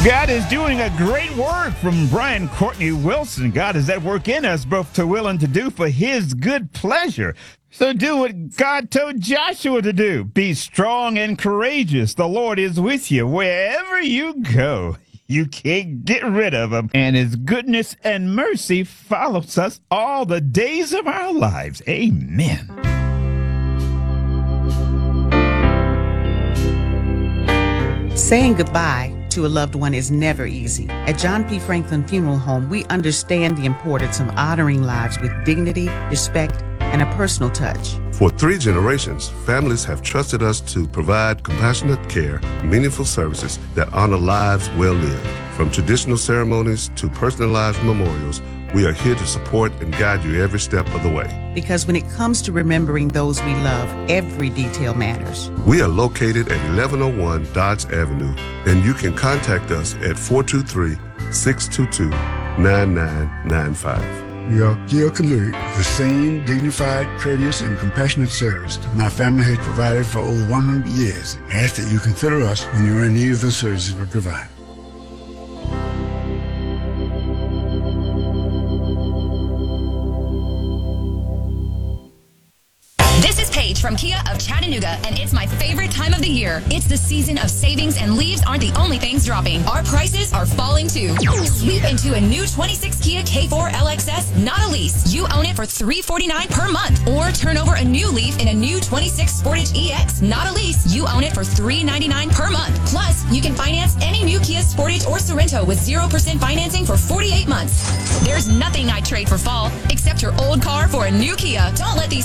God is doing a great work from Brian Courtney Wilson. God is at work in us both to will and to do for his good pleasure. So do what God told Joshua to do. Be strong and courageous. The Lord is with you wherever you go. You can't get rid of him. And his goodness and mercy follows us all the days of our lives. Amen. Saying goodbye to a loved one is never easy. At John P. Franklin Funeral Home, we understand the importance of honoring lives with dignity, respect, and a personal touch. For 3 generations, families have trusted us to provide compassionate care, meaningful services that honor lives well lived. From traditional ceremonies to personalized memorials, we are here to support and guide you every step of the way. Because when it comes to remembering those we love, every detail matters. We are located at 1101 Dodge Avenue, and you can contact us at 423-622-9995. We are here committed to the same dignified, courteous, and compassionate service my family has provided for over 100 years. I ask that you consider us when you are in need of the services we provide. This is Paige from Kia of Chattanooga, and it's my favorite time of the year. It's the season of savings, and leaves aren't the only things dropping. Our prices are falling too. Sweep into a new 26 Kia K4 LXS, not a lease. You own it for $349 per month. Or turn over a new leaf in a new 26 Sportage EX, not a lease. You own it for $399 per month. Plus, you can finance any new Kia Sportage or Sorento with 0% financing for 48 months. There's nothing I'd trade for fall, except your old car for a new Kia. Don't let these